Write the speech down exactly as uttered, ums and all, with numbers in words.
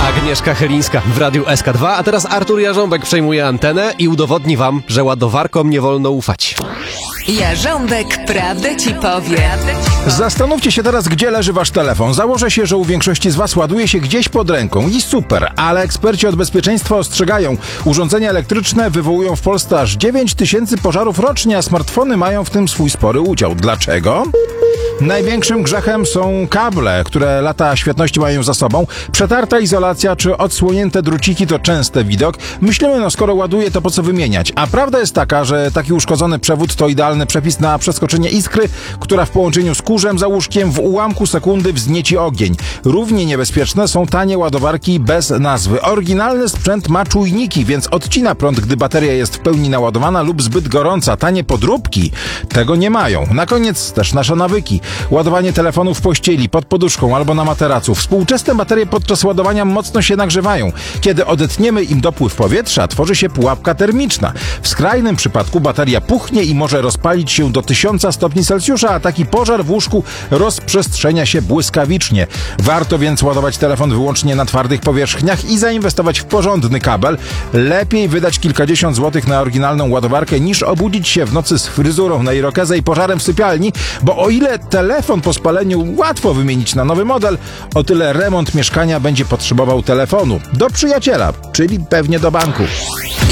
Agnieszka Chylińska w Radiu S K dwa, a teraz Artur Jarząbek przejmuje antenę i udowodni wam, że ładowarkom nie wolno ufać. Jarząbek prawdę ci powie. Zastanówcie się teraz, gdzie leży wasz telefon. Założę się, że u większości z was ładuje się gdzieś pod ręką i super, ale eksperci od bezpieczeństwa ostrzegają. Urządzenia elektryczne wywołują w Polsce aż dziewięć tysięcy pożarów rocznie, a smartfony mają w tym swój spory udział. Dlaczego? Największym grzechem są kable, które lata świetności mają za sobą. Przetarta izolacja czy odsłonięte druciki to częsty widok. Myślimy, no skoro ładuje, to po co wymieniać? A prawda jest taka, że taki uszkodzony przewód to idealny przepis na przeskoczenie iskry, która w połączeniu z kurzem za łóżkiem w ułamku sekundy wznieci ogień. Równie niebezpieczne są tanie ładowarki bez nazwy. Oryginalny sprzęt ma czujniki, więc odcina prąd, gdy bateria jest w pełni naładowana lub zbyt gorąca. Tanie podróbki tego nie mają. Na koniec też nasze nawyki. Ładowanie telefonu w pościeli, pod poduszką albo na materacu. Współczesne baterie podczas ładowania mocno się nagrzewają. Kiedy odetniemy im dopływ powietrza, tworzy się pułapka termiczna. W skrajnym przypadku bateria puchnie i może rozpalić się do tysiąca stopni Celsjusza, a taki pożar w łóżku rozprzestrzenia się błyskawicznie. Warto więc ładować telefon wyłącznie na twardych powierzchniach i zainwestować w porządny kabel. Lepiej wydać kilkadziesiąt złotych na oryginalną ładowarkę, niż obudzić się w nocy z fryzurą na irokezę i pożarem w sypialni, bo o ile telefon po spaleniu łatwo wymienić na nowy model, o tyle remont mieszkania będzie potrzebował telefonu do przyjaciela, czyli pewnie do banku.